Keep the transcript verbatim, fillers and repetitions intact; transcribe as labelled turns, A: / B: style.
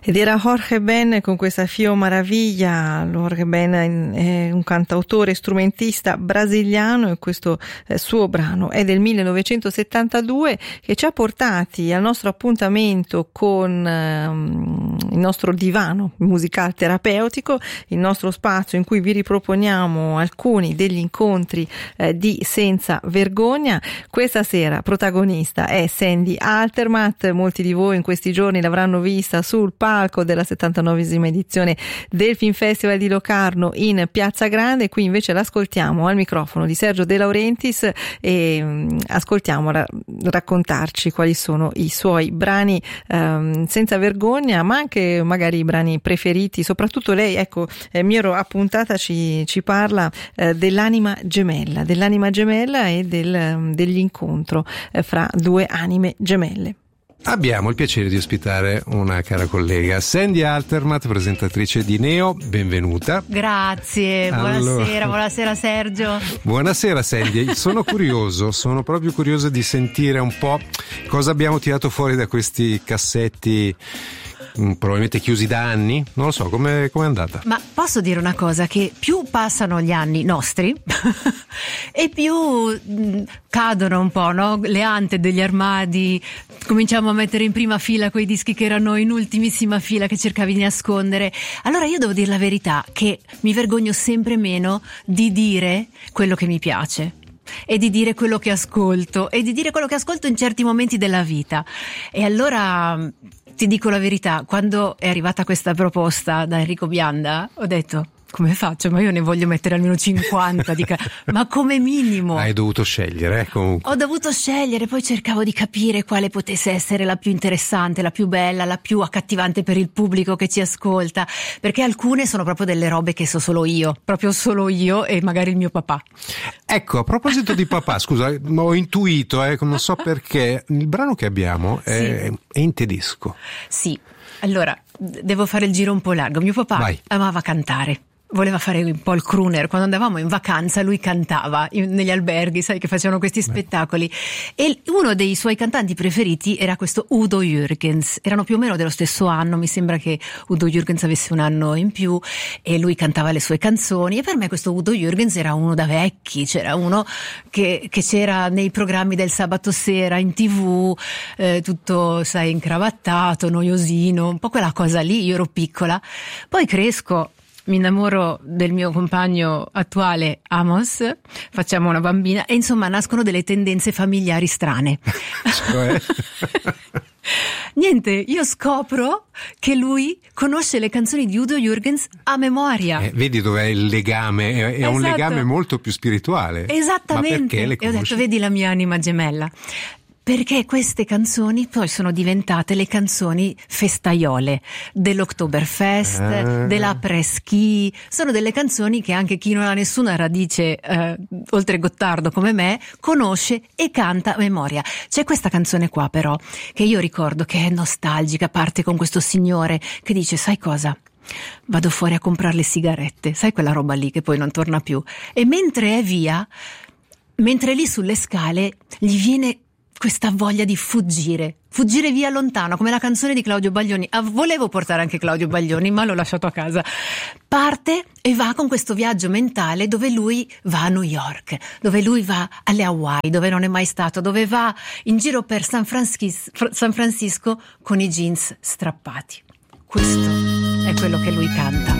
A: Ed era Jorge Ben con questa Fio Maraviglia. Jorge Ben è un cantautore strumentista brasiliano e questo eh, suo brano è del millenovecentosettantadue, che ci ha portati al nostro appuntamento con ehm, il nostro divano musicale terapeutico, il nostro spazio in cui vi riproponiamo alcuni degli incontri eh, di Senza Vergogna. Questa sera protagonista è Sandy Altermatt. Molti di voi in questi giorni l'avranno vista sul palco della settantanovesima edizione del Film Festival di Locarno in Piazza Grande. Qui invece l'ascoltiamo al microfono di Sergio De Laurentiis e um, ascoltiamo ra- raccontarci quali sono i suoi brani um, senza vergogna, ma anche magari i brani preferiti. Soprattutto lei, ecco, eh, mi ero appuntata, ci, ci parla eh, dell'anima gemella, dell'anima gemella e del, dell'incontro eh, fra due anime gemelle.
B: Abbiamo il piacere di ospitare una cara collega, Sandy Altermatt, presentatrice di Neo. Benvenuta.
C: Grazie, buonasera, allora, buonasera Sergio.
B: Buonasera Sandy, sono curioso, sono proprio curioso di sentire un po' cosa abbiamo tirato fuori da questi cassetti probabilmente chiusi da anni, non lo so, come è andata?
C: Ma posso dire una cosa, che più passano gli anni nostri e più mh, cadono un po', no? Le ante degli armadi, cominciamo a mettere in prima fila quei dischi che erano in ultimissima fila, che cercavi di nascondere. Allora io devo dire la verità, che mi vergogno sempre meno di dire quello che mi piace e di dire quello che ascolto e di dire quello che ascolto in certi momenti della vita. E allora ti dico la verità, quando è arrivata questa proposta da Enrico Bianda ho detto: come faccio? Ma io ne voglio mettere almeno cinquanta, dica, ma come minimo.
B: Hai dovuto scegliere, eh, comunque.
C: Ho dovuto scegliere, poi cercavo di capire quale potesse essere la più interessante, la più bella, la più accattivante per il pubblico che ci ascolta, perché alcune sono proprio delle robe che so solo io, proprio solo io e magari il mio papà.
B: Ecco, a proposito di papà, scusa, ho intuito, eh, non so perché, il brano che abbiamo è, sì. è in tedesco.
C: Sì, allora, devo fare il giro un po' largo. Mio papà Vai. amava cantare. Voleva fare un po' il crooner. Quando andavamo in vacanza lui cantava in, negli alberghi, sai, che facevano questi spettacoli. Beh. E uno dei suoi cantanti preferiti era questo Udo Jürgens. Erano più o meno dello stesso anno, mi sembra che Udo Jürgens avesse un anno in più e lui cantava le sue canzoni, e per me questo Udo Jürgens era uno da vecchi, c'era uno che, che c'era nei programmi del sabato sera in tv, eh, tutto, sai, incravattato, noiosino, un po' quella cosa lì. Io ero piccola, poi cresco, mi innamoro del mio compagno attuale Amos, facciamo una bambina e insomma nascono delle tendenze familiari strane. Cioè? Niente, io scopro che lui conosce le canzoni di Udo Jürgens a memoria.
B: Eh, vedi dov'è il legame? È, è esatto. Un legame molto più spirituale.
C: Esattamente.
B: Ma perché le conosci?
C: E ho detto, vedi la mia anima gemella. Perché queste canzoni poi sono diventate le canzoni festaiole dell'Oktoberfest, ah. dell'après-ski. Sono delle canzoni che anche chi non ha nessuna radice eh, oltre Gottardo come me conosce e canta a memoria. C'è questa canzone qua però che io ricordo che è nostalgica, parte con questo signore che dice: sai cosa? Vado fuori a comprare le sigarette, sai quella roba lì che poi non torna più. E mentre è via, mentre è lì sulle scale, gli viene questa voglia di fuggire, fuggire via lontano, come la canzone di Claudio Baglioni. Ah, volevo portare anche Claudio Baglioni, ma l'ho lasciato a casa. Parte e va con questo viaggio mentale dove lui va a New York, dove lui va alle Hawaii, dove non è mai stato, dove va in giro per San Francisco, San Francisco con i jeans strappati. Questo è quello che lui canta.